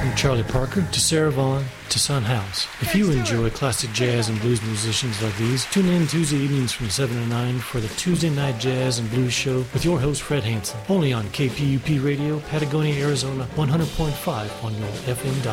From Charlie Parker to Sarah Vaughan to Son House. If you enjoy classic jazz and blues musicians like these, tune in Tuesday evenings from 7 to 9 for the Tuesday Night Jazz and Blues Show with your host Fred Hansen. Only on KPUP Radio, Patagonia, Arizona, 100.5 on your FM dial.